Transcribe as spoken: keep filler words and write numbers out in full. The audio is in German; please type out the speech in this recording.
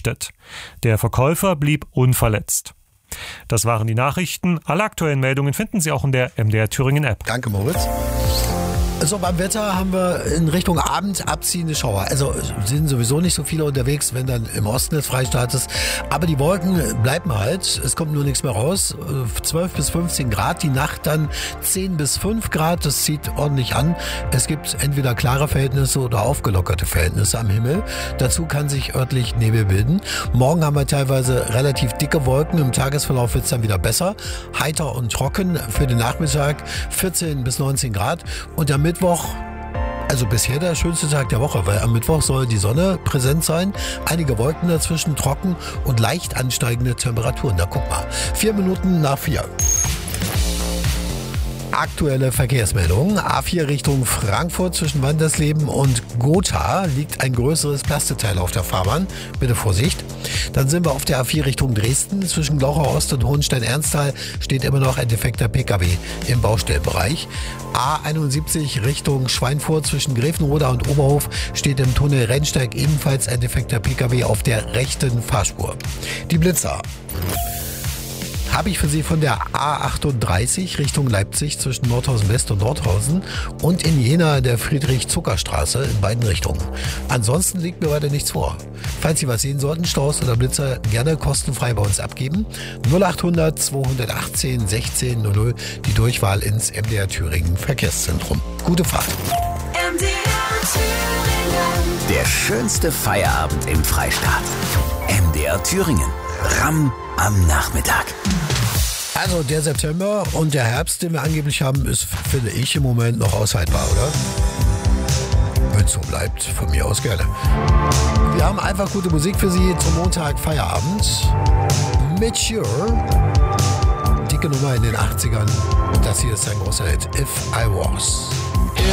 vernichtet. Der Verkäufer blieb unverletzt. Das waren die Nachrichten. Alle aktuellen Meldungen finden Sie auch in der M D R Thüringen App. Danke, Moritz. So, beim Wetter haben wir in Richtung Abend abziehende Schauer. Also sind sowieso nicht so viele unterwegs, wenn dann im Osten des Freistaates. Aber die Wolken bleiben halt. Es kommt nur nichts mehr raus. zwölf bis fünfzehn Grad. Die Nacht dann zehn bis fünf Grad. Das zieht ordentlich an. Es gibt entweder klare Verhältnisse oder aufgelockerte Verhältnisse am Himmel. Dazu kann sich örtlich Nebel bilden. Morgen haben wir teilweise relativ dicke Wolken. Im Tagesverlauf wird es dann wieder besser. Heiter und trocken für den Nachmittag. vierzehn bis neunzehn Grad. Und am Mittwoch, also bisher der schönste Tag der Woche, weil am Mittwoch soll die Sonne präsent sein, einige Wolken dazwischen, trocken und leicht ansteigende Temperaturen. Da guck mal, vier Minuten nach vier. Aktuelle Verkehrsmeldung. A vier Richtung Frankfurt zwischen Wandersleben und Gotha liegt ein größeres Plasteteil auf der Fahrbahn. Bitte Vorsicht. Dann sind wir auf der A vier Richtung Dresden. Zwischen Glauchau Ost und Hohenstein-Ernsthal steht immer noch ein defekter P K W im Baustellbereich. A einundsiebzig Richtung Schweinfurt zwischen Grevenroda und Oberhof steht im Tunnel Rennsteig ebenfalls ein defekter P K W auf der rechten Fahrspur. Die Blitzer habe ich für Sie von der A achtunddreißig Richtung Leipzig zwischen Nordhausen West und Nordhausen und in Jena der Friedrich-Zucker-Straße in beiden Richtungen. Ansonsten liegt mir weiter nichts vor. Falls Sie was sehen sollten, Staus oder Blitzer, gerne kostenfrei bei uns abgeben. null achthundert zweihundertachtzehn sechzehn null null, die Durchwahl ins M D R Thüringen Verkehrszentrum. Gute Fahrt. M D R Thüringen. Der schönste Feierabend im Freistaat. M D R Thüringen. Ramm am Nachmittag. Also der September und der Herbst, den wir angeblich haben, ist, finde ich, im Moment noch aushaltbar, oder? Wenn es so bleibt, von mir aus gerne. Wir haben einfach gute Musik für Sie zum Montag Feierabend. Mature. Dicke Nummer in den achtzigern. Das hier ist ein großer Hit. If I Was. If